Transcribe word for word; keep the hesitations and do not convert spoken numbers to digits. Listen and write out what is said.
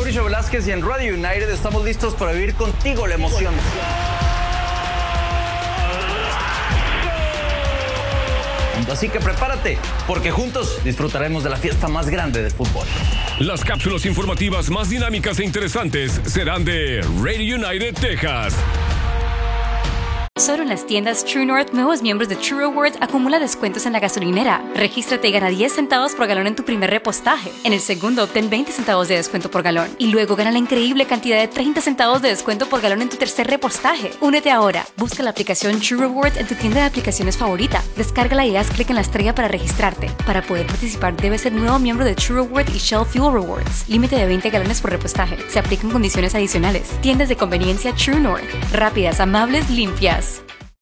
Mauricio Velázquez y en Radio United estamos listos para vivir contigo la emoción. Así que prepárate, porque juntos disfrutaremos de la fiesta más grande del fútbol. Las cápsulas informativas más dinámicas e interesantes serán de Radio United Texas. Solo en las tiendas True North, nuevos miembros de True Rewards acumula descuentos en la gasolinera. Regístrate y gana diez centavos por galón en tu primer repostaje. En el segundo, obtén veinte centavos de descuento por galón. Y luego gana la increíble cantidad de treinta centavos de descuento por galón en tu tercer repostaje. Únete ahora. Busca la aplicación True Rewards en tu tienda de aplicaciones favorita. Descárgala y haz clic en la estrella para registrarte. Para poder participar, debes ser nuevo miembro de True Rewards y Shell Fuel Rewards. Límite de veinte galones por repostaje. Se aplican condiciones adicionales. Tiendas de conveniencia True North. Rápidas, amables, limpias.